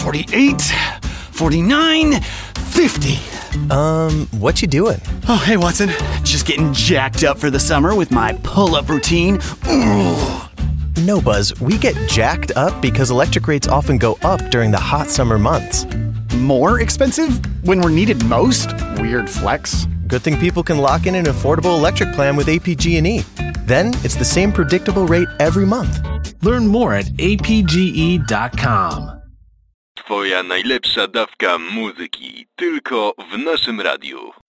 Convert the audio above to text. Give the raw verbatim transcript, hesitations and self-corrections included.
forty-eight, forty-nine, fifty. Um, what you doing? Oh, hey, Watson. Just getting jacked up for the summer with my pull-up routine. Ooh. No, Buzz, we get jacked up because electric rates often go up during the hot summer months. More expensive when we're needed most? Weird flex. Good thing people can lock in an affordable electric plan with A P G and E. Then it's the same predictable rate every month. Learn more at a p g e dot com. Twoja najlepsza dawka muzyki tylko w naszym radiu.